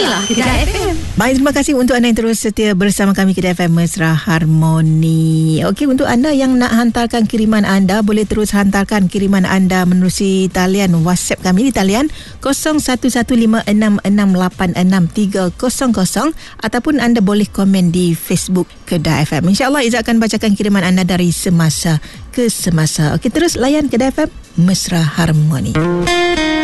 Inilah Kedah FM. Baik, terima kasih untuk anda yang terus setia bersama kami Kedah FM Mesra Harmoni. Okey, untuk anda yang nak hantarkan kiriman anda, boleh terus hantarkan kiriman anda menerusi talian WhatsApp kami di talian 011566863000 ataupun anda boleh komen di Facebook Kedah FM. InsyaAllah Izzat akan bacakan kiriman anda dari semasa ke semasa. Okey, terus layan Kedah FM Mesra Harmoni.